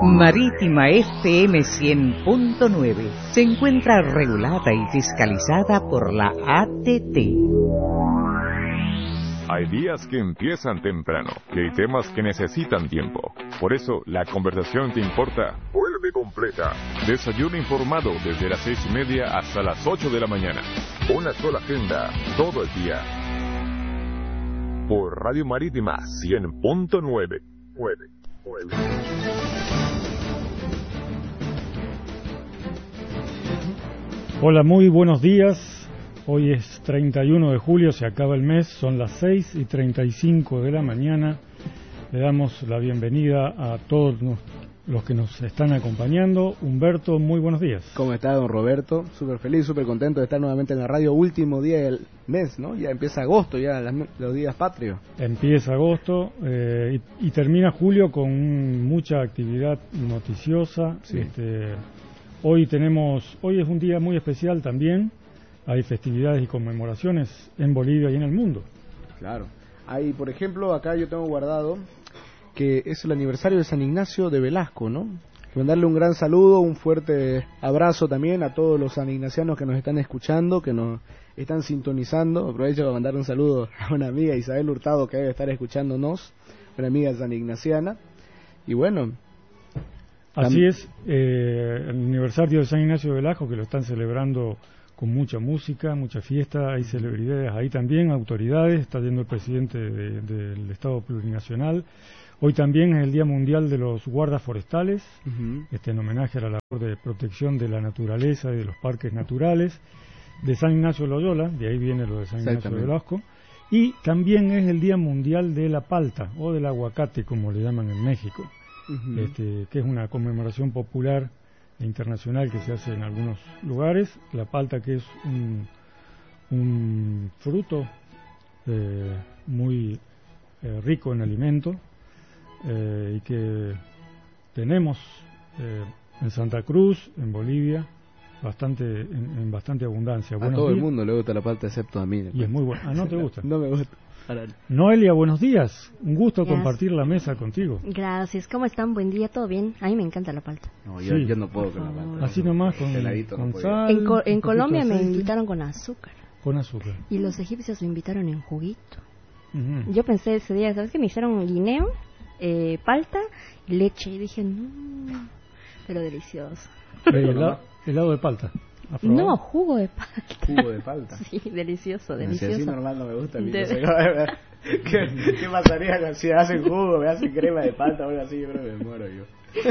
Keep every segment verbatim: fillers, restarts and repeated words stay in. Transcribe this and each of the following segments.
Marítima F M cien punto nueve se encuentra regulada y fiscalizada por la A T T. Hay días que empiezan temprano, que hay temas que necesitan tiempo. Por eso, la conversación que importa vuelve completa. Desayuno informado desde las seis y media hasta las ocho de la mañana. Una sola agenda, todo el día. Por Radio Marítima cien punto nueve. nueve, nueve. Hola, muy buenos días. Hoy es treinta y uno de julio, se acaba el mes, son las seis y treinta y cinco de la mañana. Le damos la bienvenida a todos los que nos están acompañando. Humberto, muy buenos días. ¿Cómo está, don Roberto? Súper feliz, súper contento de estar nuevamente en la radio, último día del mes, ¿no? Ya empieza agosto, ya las, los días patrios. Empieza agosto eh, y, y termina julio con mucha actividad noticiosa. Sí. Este, hoy tenemos, hoy es un día muy especial también. Hay festividades y conmemoraciones en Bolivia y en el mundo. Claro. Hay, por ejemplo, acá yo tengo guardado que es el aniversario de San Ignacio de Velasco, ¿no? Mandarle un gran saludo, un fuerte abrazo también a todos los sanignacianos que nos están escuchando, que nos están sintonizando. Aprovecho para mandar un saludo a una amiga, Isabel Hurtado, que debe estar escuchándonos, una amiga sanignaciana. Y bueno... Así es, eh, el aniversario de San Ignacio de Velasco, que lo están celebrando con mucha música, mucha fiesta, hay celebridades ahí también, autoridades, está yendo el presidente de, de, del Estado Plurinacional. Hoy también es el Día Mundial de los Guardas Forestales, uh-huh. este, en homenaje a la labor de protección de la naturaleza y de los parques naturales, de San Ignacio de Loyola, de ahí viene lo de San Ignacio de Velasco, y también es el Día Mundial de la Palta, o del aguacate, como le llaman en México, uh-huh. este, que es una conmemoración popular internacional que se hace en algunos lugares. La palta, que es un, un fruto eh, muy eh, rico en alimento eh, y que tenemos eh, en Santa Cruz, en Bolivia, bastante en, en bastante abundancia. A Buenos todo días. El mundo le gusta la palta excepto a mí. Y es muy buena. Ah, ¿no te gusta? No me gusta. Noelia, buenos días. Un gusto Gracias. compartir la mesa contigo. Gracias. ¿Cómo están? Buen día, ¿todo bien? A mí me encanta la palta. No, yo, sí. yo no puedo con la palta. Así nomás, con, con no sal. En, co en Colombia me invitaron con azúcar. Con azúcar. Y los egipcios me invitaron en juguito. Uh-huh. Yo pensé ese día, ¿sabes qué? Me hicieron guineo, eh, palta y leche. Y dije, no, pero delicioso. Helado, helado de palta. No, jugo de palta. Jugo de palta. Sí, delicioso, no, delicioso. Si así normal no me gusta a mí. De... No sé, ¿Qué, ¿Qué pasaría si hacen jugo, me hacen crema de palta o algo así? Yo creo que me muero yo.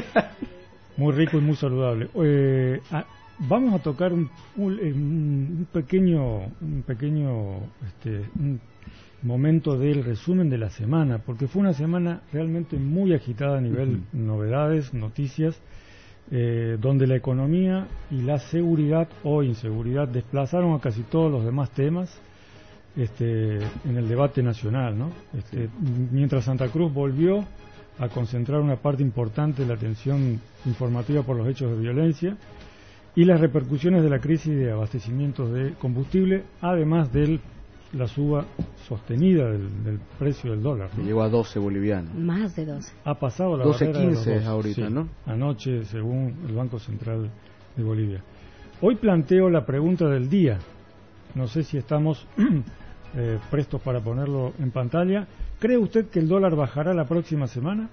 Muy rico y muy saludable. Eh, a, vamos a tocar un, un, un pequeño, un pequeño este, un momento del resumen de la semana, porque fue una semana realmente muy agitada a nivel uh-huh. novedades, noticias, eh, donde la economía y la seguridad o inseguridad desplazaron a casi todos los demás temas este, en el debate nacional, ¿no? Este, mientras Santa Cruz volvió a concentrar una parte importante de la atención informativa por los hechos de violencia y las repercusiones de la crisis de abastecimientos de combustible, además de la suba sostenida del, del precio del dólar, ¿no? Llegó a doce bolivianos. Más de doce. Ha pasado la doce, barrera de los quince doce, ahorita, sí, ¿no? Anoche, según el Banco Central de Bolivia. Hoy planteo la pregunta del día. No sé si estamos eh, prestos para ponerlo en pantalla. ¿Cree usted que el dólar bajará la próxima semana?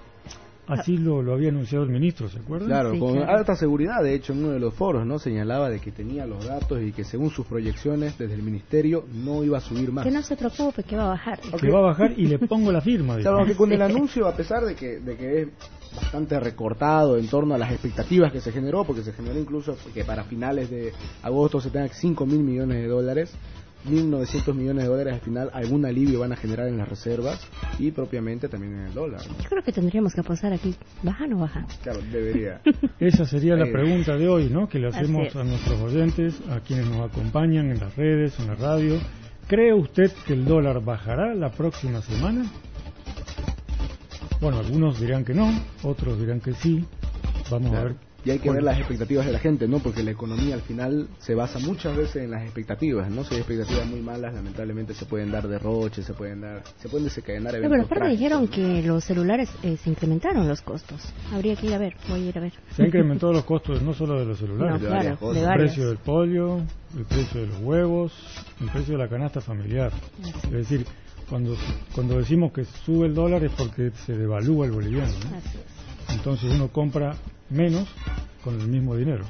Así lo, lo había anunciado el ministro, ¿se acuerda? Claro, sí, con claro. alta seguridad. De hecho, en uno de los foros, ¿no?, señalaba de que tenía los datos y que según sus proyecciones desde el ministerio no iba a subir más. Que no se preocupe, que va a bajar. Okay. Que va a bajar y le pongo la firma. Claro, aunque con el anuncio, a pesar de que, de que es bastante recortado en torno a las expectativas que se generó, porque se generó incluso que para finales de agosto se tengan cinco mil millones de dólares, mil novecientos millones de dólares al final, algún alivio van a generar en las reservas y propiamente también en el dólar, ¿no? Yo creo que tendríamos que apostar aquí, ¿baja o no baja? Claro, debería. Esa sería la pregunta de hoy, ¿no?, que le hacemos a nuestros oyentes, a quienes nos acompañan en las redes, en la radio. ¿Cree usted que el dólar bajará la próxima semana? Bueno, algunos dirán que no, otros dirán que sí. Vamos claro. a ver Y hay que Bueno. ver las expectativas de la gente, ¿no? Porque la economía al final se basa muchas veces en las expectativas, ¿no? Si hay expectativas muy malas, lamentablemente se pueden dar derroches, se pueden dar, se pueden desencadenar No, eventos pero aparte trágicos, dijeron ¿no? que los celulares eh, se incrementaron los costos. Habría que ir a ver, voy a ir a ver. Se han incrementado los costos no solo de los No, celulares, de claro, varias cosas. de el varias. precio del pollo, el precio de los huevos, el precio de la canasta familiar. Es decir, cuando cuando decimos que sube el dólar es porque se devalúa el boliviano, ¿no? Así es. Entonces uno compra menos con el mismo dinero.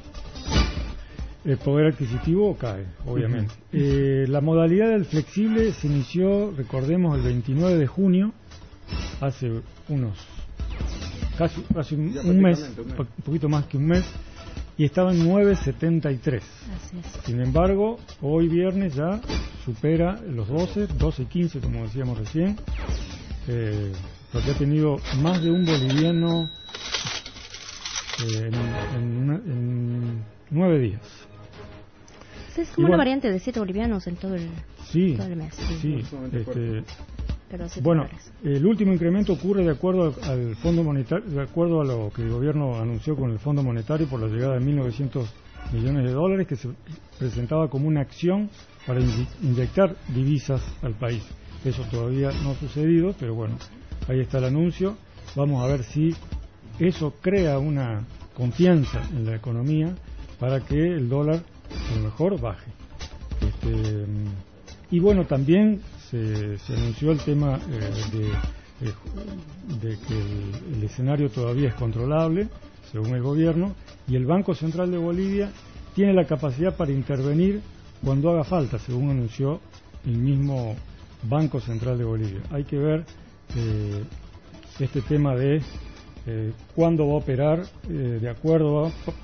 El poder adquisitivo cae, obviamente. Eh, la modalidad del flexible se inició, recordemos, el veintinueve de junio, hace unos casi, casi un, Ya un mes, prácticamente un mes. po- un poquito más que un mes, y estaba en nueve setenta y tres. Así es. Sin embargo, hoy viernes ya supera los doce, doce y quince, como decíamos recién, eh, porque ha tenido más de un boliviano eh, en, en una- en nueve días. Es como Y una bueno. variante de siete bolivianos en todo el, Sí, todo el mes. Sí. sí. Sumamente Este, fuerte. Pero siete bueno, dólares. el último incremento ocurre de acuerdo al, al Fondo Monetario, de acuerdo a lo que el gobierno anunció con el Fondo Monetario por la llegada de mil novecientos millones de dólares que se presentaba como una acción para inye- inyectar divisas al país. Eso todavía no ha sucedido, pero bueno, ahí está el anuncio. Vamos a ver si eso crea una confianza en la economía para que el dólar a lo mejor baje. Este, y bueno, también se, se anunció el tema eh, de, de- de que el, el escenario todavía es controlable, según el gobierno, y el Banco Central de Bolivia tiene la capacidad para intervenir cuando haga falta, según anunció el mismo Banco Central de Bolivia. Hay que ver eh, este tema de eh, cuándo va a operar, eh, de acuerdo a